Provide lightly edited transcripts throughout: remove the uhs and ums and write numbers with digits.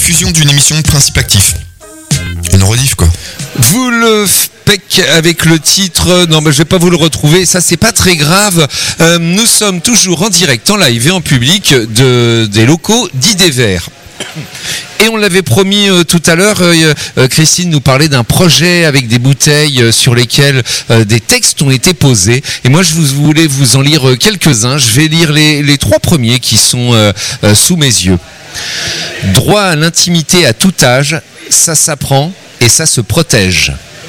rediffusion d'une émission de Principe Actif. Une rediff, quoi. Vous le Peck avec le titre, non mais je vais pas vous le retrouver, ça c'est pas très grave. Nous sommes toujours en direct, en live et en public des locaux d'Idées Verts. Et on l'avait promis tout à l'heure, Christine nous parlait d'un projet avec des bouteilles sur lesquelles des textes ont été posés. Et moi je voulais vous en lire quelques-uns. Je vais lire les 3 premiers qui sont sous mes yeux. Droit à l'intimité à tout âge, ça s'apprend et ça se protège.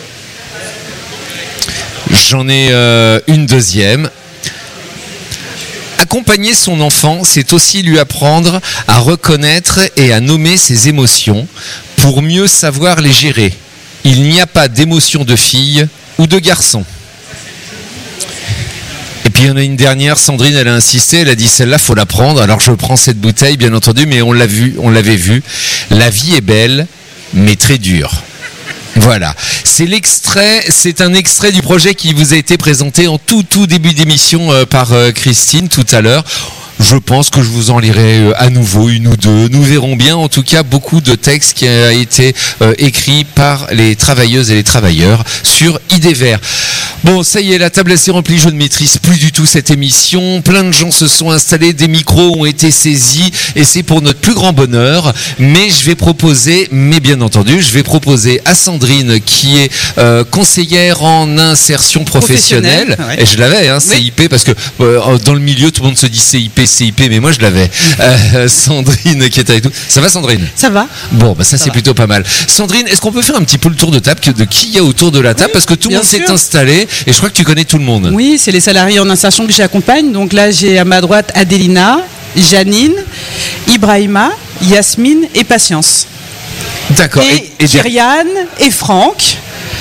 J'en ai une deuxième. Accompagner son enfant, c'est aussi lui apprendre à reconnaître et à nommer ses émotions pour mieux savoir les gérer. Il n'y a pas d'émotion de fille ou de garçon. Et puis il y en a une dernière, Sandrine, elle a insisté, elle a dit celle-là, faut la prendre. Alors je prends cette bouteille, bien entendu, mais on l'avait vu. La vie est belle, mais très dure. Voilà, c'est un extrait du projet qui vous a été présenté en tout début d'émission par Christine tout à l'heure. Je pense que je vous en lirai à nouveau une ou deux. Nous verrons bien, en tout cas, beaucoup de textes qui a été écrit par les travailleuses et les travailleurs sur Idées Verts. Bon, ça y est, la table s'est remplie, je ne maîtrise plus du tout cette émission. Plein de gens se sont installés, des micros ont été saisis et c'est pour notre plus grand bonheur. Mais bien entendu, je vais proposer à Sandrine qui est conseillère en insertion professionnelle. Ouais. Et je l'avais, CIP, parce que dans le milieu, tout le monde se dit CIP, mais moi je l'avais. Sandrine qui est avec nous. Ça va, Sandrine ? Ça va. Bon, ça c'est plutôt pas mal. Sandrine, est-ce qu'on peut faire un petit peu le tour de table de qui il y a autour de la table ? Parce que tout le monde s'est installé et je crois que tu connais tout le monde. Oui, c'est les salariés en insertion que j'accompagne. Donc là, j'ai à ma droite Adélina, Janine, Ibrahima, Yasmine et Patience. D'accord. Et Kyriane et Franck.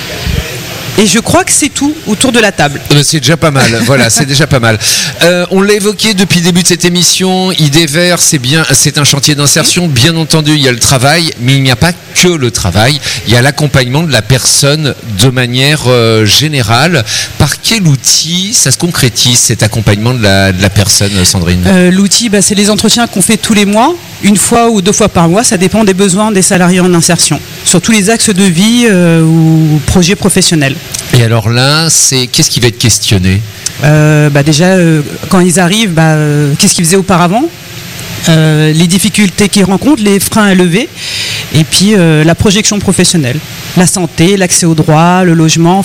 Et je crois que c'est tout autour de la table. C'est déjà pas mal. Voilà, c'est déjà pas mal. On l'a évoqué depuis le début de cette émission. Idées Verts, c'est un chantier d'insertion. Bien entendu, il y a le travail, mais il n'y a pas que le travail. Il y a l'accompagnement de la personne de manière générale. Par quel outil ça se concrétise, cet accompagnement de la personne, Sandrine ? L'outil, c'est les entretiens qu'on fait tous les mois, 1 fois ou 2 fois par mois. Ça dépend des besoins des salariés en insertion, sur tous les axes de vie ou projets professionnels. Et alors là, qu'est-ce qui va être questionné ? Déjà, quand ils arrivent, qu'est-ce qu'ils faisaient auparavant ? Les difficultés qu'ils rencontrent, les freins à lever, et puis la projection professionnelle, la santé, l'accès aux droits, le logement,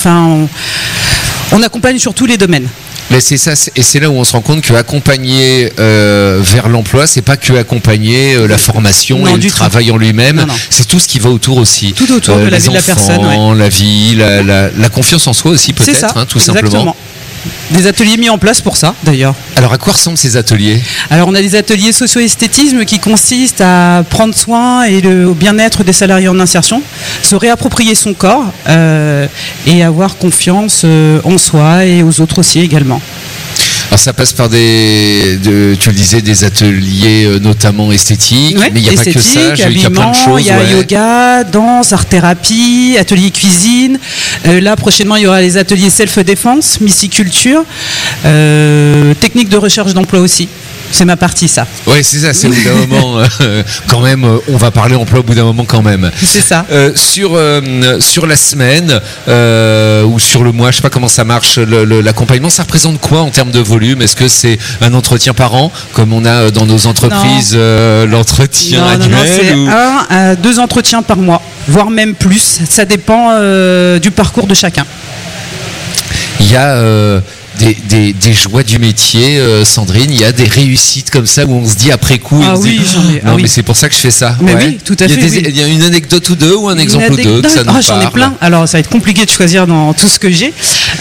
on accompagne sur tous les domaines. Mais c'est ça, et c'est là où on se rend compte que accompagner vers l'emploi, c'est pas que accompagner la formation et le travail en lui-même, non. C'est tout ce qui va autour aussi. Tout autour de la vie de la personne. Ouais. La vie, la confiance en soi aussi peut-être, tout simplement. Exactement. Des ateliers mis en place pour ça, d'ailleurs. Alors, à quoi ressemblent ces ateliers ? Alors, on a des ateliers socio-esthétisme qui consistent à prendre soin et le bien-être des salariés en insertion, se réapproprier son corps et avoir confiance en soi et aux autres aussi également. Alors ça passe par tu le disais, des ateliers notamment esthétiques, mais il n'y a pas que ça, il y a plein de choses. Il y a yoga, danse, art-thérapie, atelier cuisine. Là, prochainement, il y aura les ateliers self-défense, myciculture, technique de recherche d'emploi aussi. C'est ma partie, ça. Oui, c'est ça, c'est au bout d'un moment, quand même, on va parler emploi au bout d'un moment quand même. C'est ça. Sur la semaine ou sur le mois, je ne sais pas comment ça marche, l'accompagnement, ça représente quoi en termes de volume ? Est-ce que c'est un entretien par an, comme on a dans nos entreprises l'entretien annuel ? Non, c'est 1 à 2 entretiens par mois, voire même plus. Ça dépend du parcours de chacun. Il y a... Des joies du métier, Sandrine, il y a des réussites comme ça où on se dit après coup, mais c'est pour ça que je fais ça. Mais oui, tout à fait. Il y a une anecdote ou deux ou un exemple ou deux que ça nous parle. J'en ai plein. Alors ça va être compliqué de choisir dans tout ce que j'ai.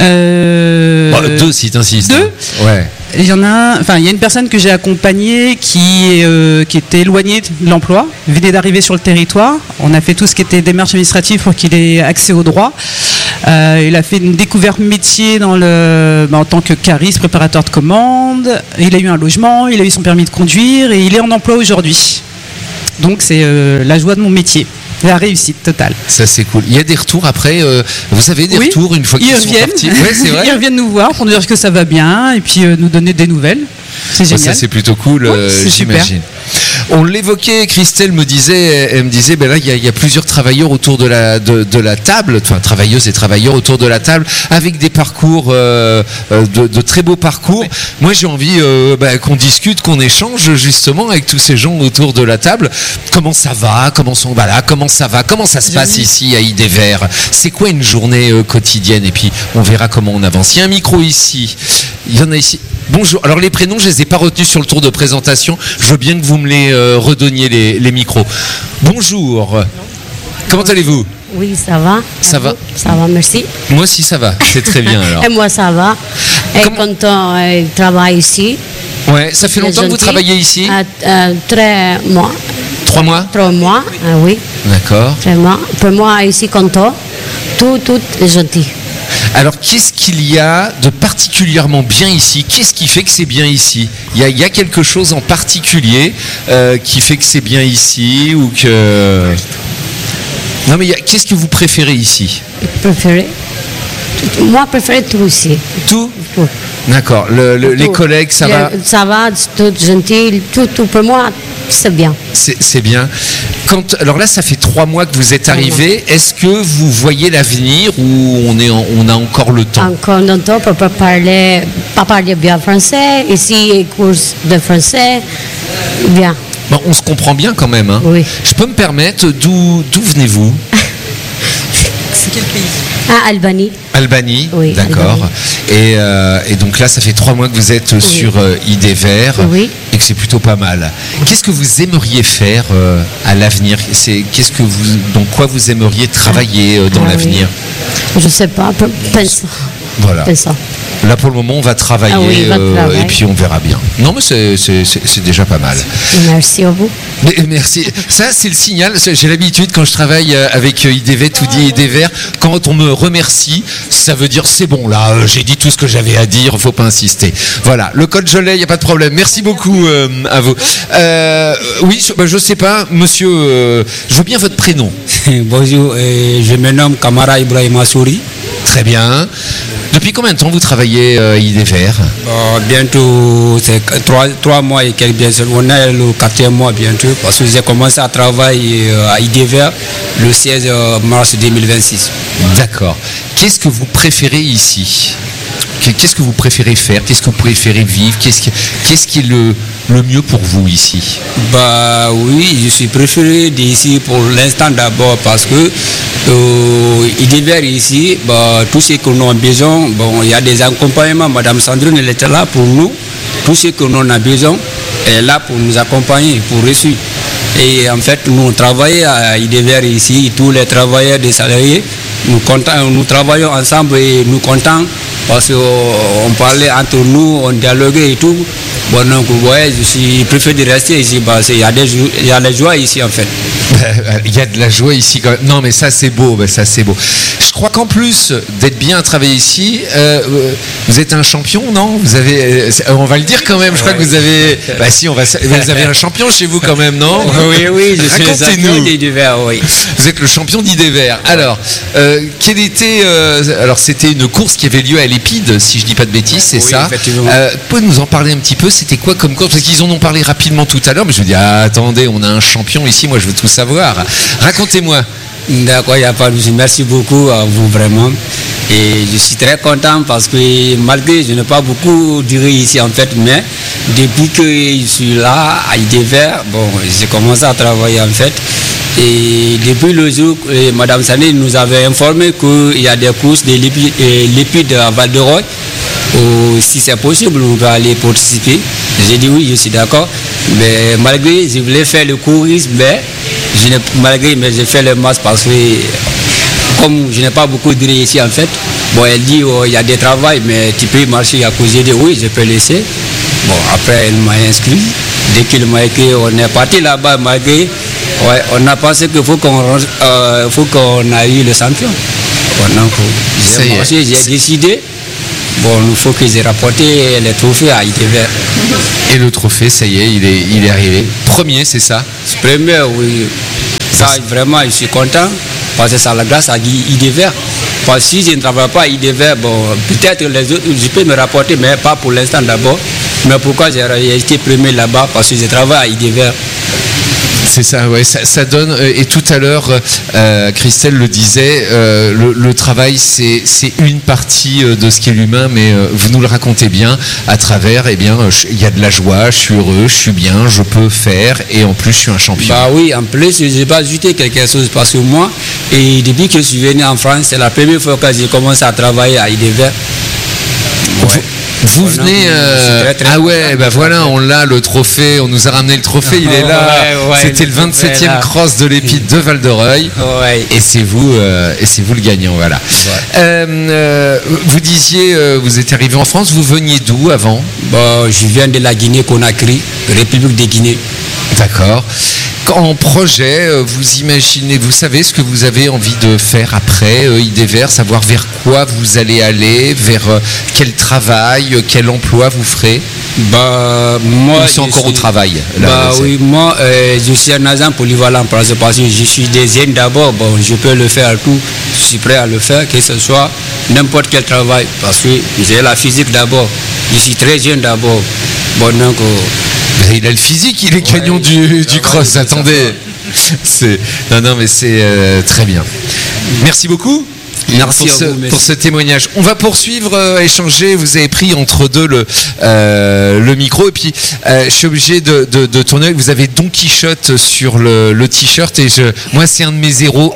2 si tu insistes. 2 ? Ouais. Il y a une personne que j'ai accompagnée qui était éloignée de l'emploi, venait d'arriver sur le territoire. On a fait tout ce qui était démarche administrative pour qu'il ait accès aux droits. Il a fait une découverte métier en tant que cariste, préparateur de commandes. Il a eu un logement, il a eu son permis de conduire et il est en emploi aujourd'hui. Donc c'est la joie de mon métier. La réussite totale. Ça c'est cool. Il y a des retours après. Vous avez des retours une fois qu'ils sont partis. Ouais, c'est vrai. Ils reviennent nous voir pour nous dire que ça va bien et puis nous donner des nouvelles. C'est génial. Ça c'est plutôt cool, j'imagine. On l'évoquait, Christelle me disait, elle me disait, ben là, il y a plusieurs travailleurs autour de la table, enfin, travailleuses et travailleurs autour de la table, avec des parcours, de très beaux parcours. Moi, j'ai envie qu'on discute, qu'on échange justement avec tous ces gens autour de la table. Comment ça va? Comment ça va? Comment ça se passe ici à Idévert? C'est quoi une journée quotidienne? Et puis, on verra comment on avance. Il y a un micro ici. Il y en a ici. Bonjour. Alors les prénoms, je les ai pas retenus sur le tour de présentation. Je veux bien que vous me les redonniez les micros. Bonjour. Comment allez-vous? Oui, ça va. Ça va. Ça va, merci. Moi aussi ça va. C'est très bien alors. Et moi ça va. Et content de travailler ici. Ouais. Ça fait longtemps que vous travaillez ici? 3 mois. 3 mois? 3 mois, oui. D'accord. 3 mois. Pour moi ici content. Tout est gentil. Alors, qu'est-ce qu'il y a de particulièrement bien ici? Qu'est-ce qui fait que c'est bien ici? Il y a quelque chose en particulier qui fait que c'est bien ici ou que... Non, mais qu'est-ce que vous préférez ici? Moi, je préfère tout ici. Tout? Tout. D'accord. Les collègues, ça va? Ça va, tout gentil. Tout pour moi, c'est bien. C'est bien. Alors là, ça fait 3 mois que vous êtes arrivé. Est-ce que vous voyez l'avenir ou on a encore le temps? Encore le temps pour pas parler bien français. Ici, cours de français, bien. Bon, on se comprend bien quand même. Hein. Oui. Je peux me permettre, d'où venez-vous? C'est quel pays? Albanie. Albanie, oui, d'accord. Et donc là, ça fait 3 mois que vous êtes sur Idévert et que c'est plutôt pas mal. Qu'est-ce que vous aimeriez faire à l'avenir? Dans quoi vous aimeriez travailler dans l'avenir? Je ne sais pas, pense. Voilà. Pense. Là, pour le moment, on va travailler et puis on verra bien. Non, mais c'est déjà pas mal. Merci à vous. Merci. Ça, c'est le signal. J'ai l'habitude, quand je travaille avec Idévert, tout dit Idévert, quand on me remercie, ça veut dire c'est bon, là, j'ai dit tout ce que j'avais à dire, faut pas insister. Voilà, le code je l'ai, il n'y a pas de problème. Merci beaucoup à vous. Oui, je sais pas, monsieur, je veux bien votre prénom. Bonjour, je me nomme Kamara Ibrahima Souri. Très bien. Depuis combien de temps vous travaillez à Idévert? Bientôt, c'est 3 mois et quelques, bien sûr. On est le 4e mois bientôt, parce que j'ai commencé à travailler à Idévert le 16 mars 2026. D'accord. Qu'est-ce que vous préférez ici? Qu'est-ce que vous préférez faire? Qu'est-ce que vous préférez vivre? Qu'est-ce qui est le mieux pour vous ici? Oui, je suis préféré d'ici pour l'instant d'abord parce que Idévert ici, tout ce que nous avons besoin, il y a des accompagnements. Madame Sandrine, elle était là pour nous. Tout ce que nous avons besoin, elle est là pour nous accompagner, pour réussir. Et en fait, nous travaillons à Idévert ici, tous les travailleurs, des salariés, nous travaillons ensemble et nous comptons parce qu'on parlait entre nous, on dialoguait et tout. Bon, donc, vous voyez, je préfère de rester ici parce qu'il y a la joie ici en fait. Il y a de la joie ici quand même. Non, mais ça c'est beau, ça c'est beau. Je crois qu'en plus d'être bien travaillé ici, vous êtes un champion, non? Vous avez, on va le dire quand même. Je crois que vous avez, vous avez un champion chez vous quand même, non? Oui, je suis racontez-nous. d'Idévert, oui. Vous êtes le champion d'Idévert. Alors, quel était, alors c'était une course qui avait lieu à l'Épide, si je dis pas de bêtises, c'est ça. Effectivement. Vous pouvez nous en parler un petit peu? C'était quoi comme course? Parce qu'ils en ont parlé rapidement tout à l'heure, mais je me dis attendez, on a un champion ici, moi je veux tout savoir. Racontez-moi. D'accord, il n'y a pas de souci. Merci beaucoup à vous vraiment. Et je suis très content parce que malgré je n'ai pas beaucoup duré ici en fait, mais depuis que je suis là à Idévert, j'ai commencé à travailler en fait. Et depuis le jour, Madame Sané nous avait informé qu'il y a des courses de l'Épide à Val-de-Roy. Si c'est possible, on va aller participer. J'ai dit oui, je suis d'accord. Mais malgré, je voulais faire le courisme, mais j'ai fait le masque parce que comme je n'ai pas beaucoup duré ici en fait, elle dit il y a des travails, mais tu peux marcher à cause. J'ai dit oui, je peux laisser. Après elle m'a inscrit. Dès qu'il m'a écrit, on est parti là-bas malgré. On a pensé qu'il faut qu'on aille le champion. J'ai décidé. Il faut que j'ai rapporté le trophée à Idévert. Et le trophée, ça y est, il est arrivé. Premier, c'est ça? Premier, oui. Ça, vraiment, je suis content parce que c'est la grâce à Idévert. Parce que si je ne travaille pas à Idévert, peut-être les autres, je peux me rapporter, mais pas pour l'instant d'abord. Mais pourquoi j'ai été premier là-bas? Parce que je travaille à Idévert. C'est ça, ouais, ça donne. Et tout à l'heure, Christelle le disait, le travail, c'est une partie de ce qu'est l'humain, mais vous nous le racontez bien à travers. Eh bien, il y a de la joie, je suis heureux, je suis bien, je peux faire, et en plus, je suis un champion. Bah oui, en plus, je vais ajouter quelque chose parce que moi, et depuis que je suis venu en France, c'est la première fois que j'ai commencé à travailler à Idéver. Ouais. Vous venez... ah ouais, bah voilà, on l'a, le trophée, on nous a ramené le trophée, il est là. C'était le 27e cross de l'Épide de Val-de-Reuil. Ouais. Et c'est vous le gagnant, voilà. Ouais. Vous disiez, vous êtes arrivé en France, vous veniez d'où avant? Bon, je viens de la Guinée-Conakry, République de Guinée. D'accord. En projet, vous imaginez, vous savez ce que vous avez envie de faire après Idéver, savoir vers quoi vous allez aller, vers quel travail, quel emploi vous ferez? Bah moi, je suis encore au travail. Là, bah oui, moi je suis un agent polyvalent parce que je suis deuxième d'abord. Bon, je peux le faire tout. Je suis prêt à le faire, que ce soit n'importe quel travail, parce que j'ai la physique d'abord. Je suis très jeune d'abord. Bon donc. Il a le physique, il est gagnant du cross. Attendez, non mais c'est très bien. Merci beaucoup. Merci pour ce témoignage. On va poursuivre, échanger. Vous avez pris entre deux le micro et puis je suis obligé de tourner. Vous avez Don Quichotte sur le t-shirt et moi c'est un de mes héros,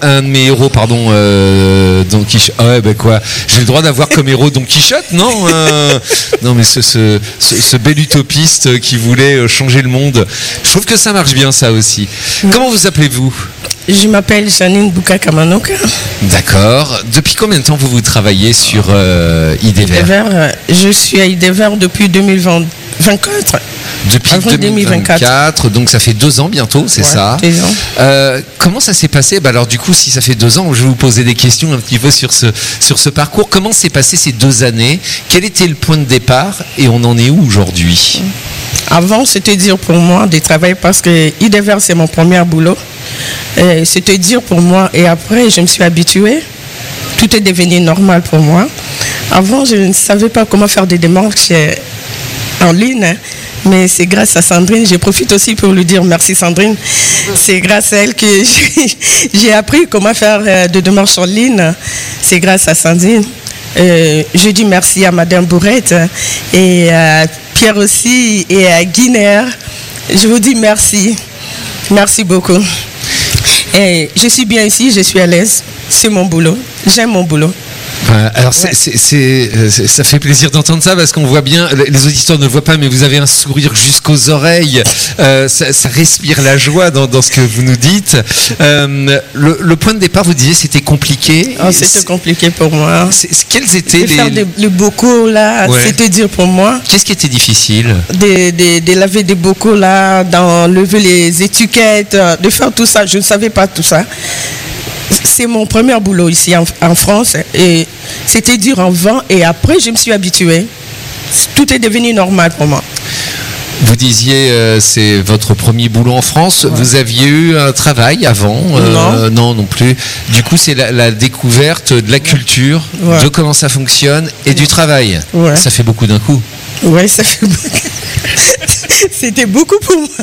Don Quichotte. Ah ouais, bah quoi, j'ai le droit d'avoir comme héros Don Quichotte, non non mais ce bel utopiste qui voulait changer le monde. Je trouve que ça marche bien ça aussi. Comment vous appelez-vous? Je m'appelle Janine Bouka-Kamanoka. D'accord. Depuis combien de temps vous travaillez sur Idéver? Je suis à Idéver depuis 2024. Depuis 2024, donc ça fait 2 ans bientôt, c'est ça. 2 ans. Comment ça s'est passé? Bah alors du coup, si ça fait 2 ans, je vais vous poser des questions un petit peu sur ce parcours. Comment s'est passé ces 2 années? Quel était le point de départ et on en est où aujourd'hui? Avant, c'était dur pour moi de travailler parce que Idéver, c'est mon premier boulot. C'était dur pour moi et après, je me suis habituée. Tout est devenu normal pour moi. Avant, je ne savais pas comment faire des démarches en ligne. Mais c'est grâce à Sandrine, je profite aussi pour lui dire merci Sandrine. C'est grâce à elle que j'ai appris comment faire des démarches en ligne. C'est grâce à Sandrine. Je dis merci à Madame Bourrette et à Pierre aussi et à Guinéa. Je vous dis merci. Merci beaucoup. Et je suis bien ici, je suis à l'aise. C'est mon boulot. J'aime mon boulot. Alors ça fait plaisir d'entendre ça parce qu'on voit bien, les auditeurs ne le voient pas, mais vous avez un sourire jusqu'aux oreilles, ça respire la joie dans ce que vous nous dites. Le point de départ, vous disiez, c'était compliqué. C'était compliqué pour moi. Quels étaient faire les bocaux là, c'était dur pour moi. Qu'est-ce qui était difficile? De laver des bocaux là, d'enlever les étiquettes, de faire tout ça. Je ne savais pas tout ça. C'est mon premier boulot ici en France et c'était dur avant et après je me suis habituée. Tout est devenu normal pour moi. Vous disiez c'est votre premier boulot en France. Ouais. Vous aviez eu un travail avant? Non plus. Du coup c'est la découverte de la culture, de comment ça fonctionne et du travail. Ouais. Ça fait beaucoup d'un coup. Ouais, ça fait beaucoup. C'était beaucoup pour moi.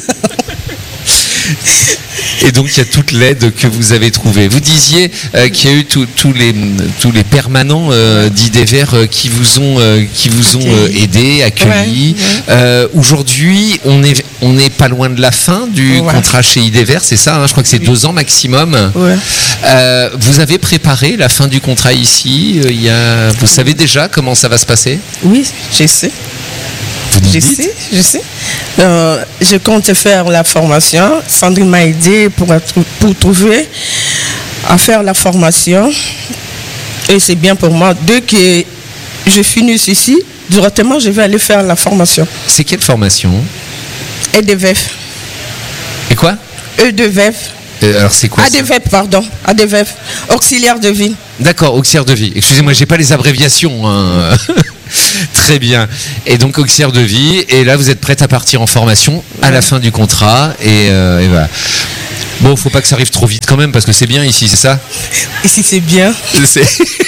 Et donc il y a toute l'aide que vous avez trouvée. Vous disiez qu'il y a eu tous les permanents d'Idéver qui vous ont aidé, accueilli. Ouais. Aujourd'hui, on est pas loin de la fin du contrat chez Idéver, c'est ça, hein, je crois que c'est 2 ans maximum. Ouais. Vous avez préparé la fin du contrat ici. Vous savez déjà comment ça va se passer? Oui, je sais. Je sais. Je compte faire la formation. Sandrine m'a aidé pour trouver à faire la formation. Et c'est bien pour moi. Dès que je finis ici, directement, je vais aller faire la formation. C'est quelle formation? EDVEF. Et quoi? EDVEF. Alors c'est quoi? ADVEF, pardon. ADVEF. Auxiliaire de vie. D'accord, auxiliaire de vie. Excusez-moi, j'ai pas les abréviations. Hein. Très bien. Et donc auxiliaire de vie. Et là, vous êtes prête à partir en formation à la fin du contrat. Et voilà. Bon, faut pas que ça arrive trop vite quand même, parce que c'est bien ici, c'est ça? Ici, c'est bien. Je sais.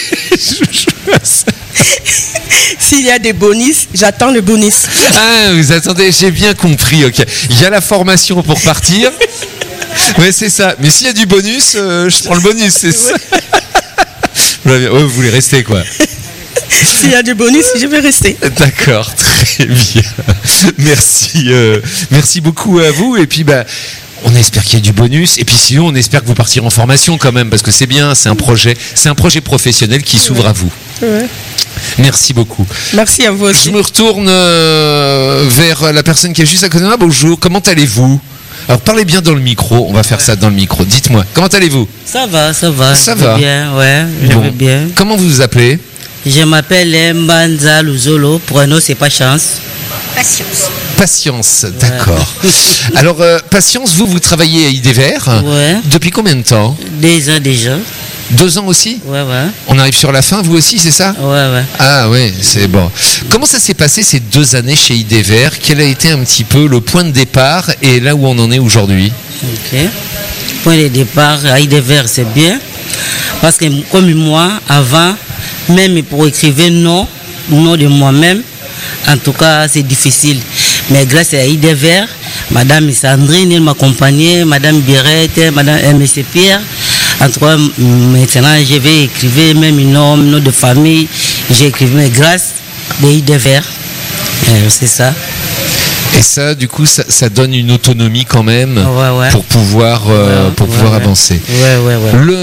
S'il y a des bonus, j'attends le bonus. Ah, vous attendez, j'ai bien compris. Ok. Il y a la formation pour partir. Ouais, c'est ça. Mais s'il y a du bonus, je prends le bonus, c'est ça. Ouais, vous voulez rester, quoi. S'il y a du bonus, je vais rester. D'accord, très bien. Merci, merci beaucoup à vous. Et puis, on espère qu'il y a du bonus. Et puis, sinon, on espère que vous partirez en formation quand même, parce que c'est bien. C'est un projet professionnel qui s'ouvre à vous. Ouais. Merci beaucoup. Merci à vous aussi. Je me retourne vers la personne qui est juste à côté de moi. Bonjour. Comment allez-vous? Alors, parlez bien dans le micro. On va faire ça dans le micro. Dites-moi. Comment allez-vous? Ça va, ça va. Ça je vais va. bien, ouais. Je Bon. vais bien. Comment vous vous appelez? Je m'appelle Mbanza Luzolo. Pour nous, c'est pas chance. Patience, d'accord. Alors, Patience, vous travaillez à IDEVER. Ouais. Depuis combien de temps? 2 ans déjà. 2 ans aussi? Ouais, ouais. On arrive sur la fin, vous aussi, c'est ça? Ouais, ouais. Ah oui, c'est bon. Comment ça s'est passé ces 2 années chez IDEVER? Quel a été un petit peu le point de départ et là où on en est aujourd'hui? Ok. Point de départ, à IDEVER, c'est bien. Parce que comme moi, avant, même pour écrire non de moi-même, en tout cas, c'est difficile. Mais grâce à IDEVER, Madame Sandrine, elle m'accompagnait, Madame Birette, Madame M.C. Pierre. En tout cas, maintenant, je vais écrire même nom de famille. J'ai écrit, mais grâce à IDEVER. C'est ça. Et ça, du coup, ça donne une autonomie quand même Ouais. pour pouvoir, avancer. Ouais.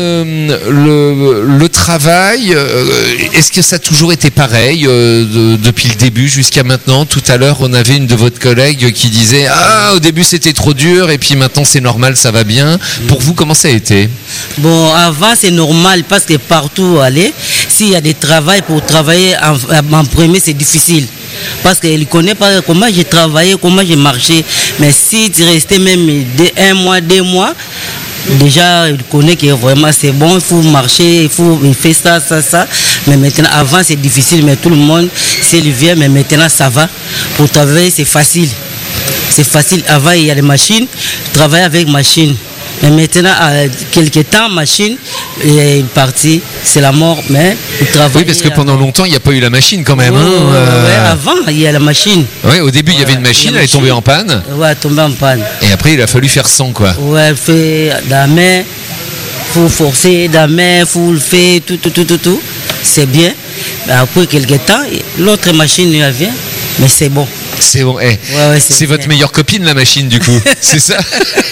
Le travail, est-ce que ça a toujours été pareil depuis le début jusqu'à maintenant? Tout à l'heure, on avait une de votre collègue qui disait « Ah, au début c'était trop dur et puis maintenant c'est normal, ça va bien ». Pour vous, comment ça a été? Bon, avant c'est normal parce que partout où aller, s'il y a des travails pour travailler en premier, c'est difficile. Parce qu'il ne connaît pas comment j'ai travaillé, comment j'ai marché. Mais si tu restais même 1 mois, 2 mois, déjà il connaît que vraiment c'est bon, il faut marcher, il fait ça. Mais maintenant, avant c'est difficile, mais tout le monde s'il vient, mais maintenant ça va. Pour travailler, c'est facile. C'est facile. Avant, il y a les machines, travailler avec machine. Mais maintenant, quelques temps, machine est partie, c'est la mort, mais il travaille. Oui, parce que pendant longtemps, il n'y a pas eu la machine quand même. Avant, il y a la machine. Oui, au début, il y avait une machine, elle est tombée en panne. Ouais, elle est tombée en panne. Et après, il a fallu faire sans, quoi. Ouais, elle fait la main, il faut forcer la main, il faut le faire, tout. C'est bien. Mais après quelques temps, l'autre machine elle vient, mais c'est bon. C'est bon. C'est votre meilleure copine, la machine, du coup. C'est ça?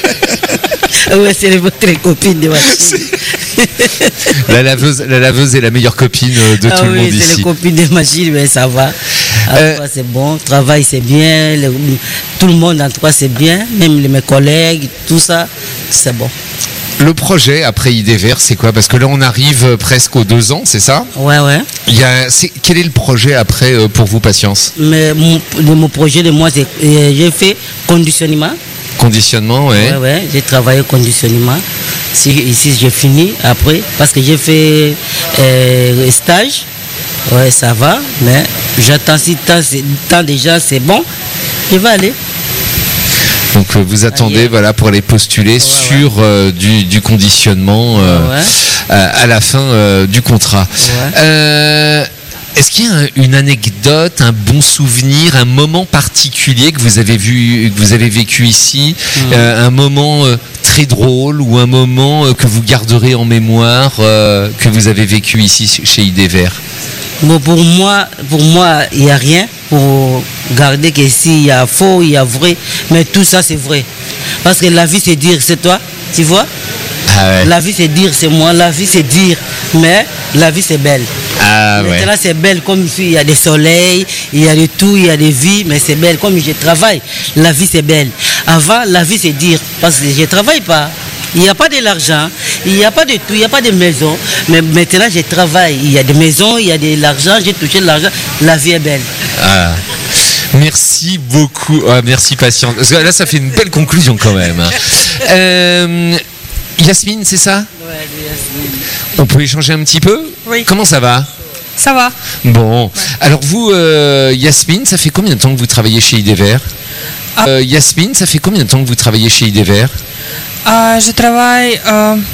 Oui, c'est votre copine de machine. La laveuse est la meilleure copine de tout le monde ici. C'est la copine de machine, mais ça va. En tout cas, c'est bon. Le travail, c'est bien. Tout le monde, en tout cas, c'est bien. Même mes collègues, tout ça, c'est bon. Le projet après IDEVER, c'est quoi? Parce que là, on arrive presque aux 2 ans, c'est ça? Ouais. Quel est le projet après pour vous, Patience? Mais mon projet de moi, c'est j'ai fait conditionnement. Conditionnement, ouais. Ouais, j'ai travaillé conditionnement. Ici, j'ai fini après, parce que j'ai fait stage. Ouais, ça va, mais j'attends si tant déjà, c'est bon, je vais aller. Donc vous attendez pour aller postuler sur du conditionnement à la fin du contrat. Est-ce qu'il y a une anecdote, un bon souvenir, un moment particulier que vous avez vécu ici, un moment très drôle ou un moment que vous garderez en mémoire que vous avez vécu ici chez IDEVER? Bon, pour moi, il n'y a rien pour garder que s'il y a faux, il y a vrai, mais tout ça c'est vrai. Parce que la vie c'est dire, c'est toi, tu vois? La vie c'est dire, c'est moi, la vie c'est dire, mais la vie c'est belle. Maintenant c'est belle, comme il y a des soleils, il y a de tout, il y a des vies, mais c'est belle, comme je travaille, la vie c'est belle. Avant, la vie c'est dire, parce que je ne travaille pas. Il n'y a pas de l'argent, il n'y a pas de tout, il n'y a pas de maison. Mais maintenant, je travaille. Il y a des maisons, il y a de l'argent, j'ai touché de l'argent. La vie est belle. Merci beaucoup. Merci, Patience. Parce que là, ça fait une belle conclusion quand même. Yasmine, c'est ça? Oui, Yasmine. On peut échanger un petit peu? Oui. Comment ça va? Ça va. Bon. Ouais. Alors vous, Yasmine, ça fait combien de temps que vous travaillez chez IDEVER? Yasmine, ça fait combien de temps que vous travaillez chez IDEVER? Je travaille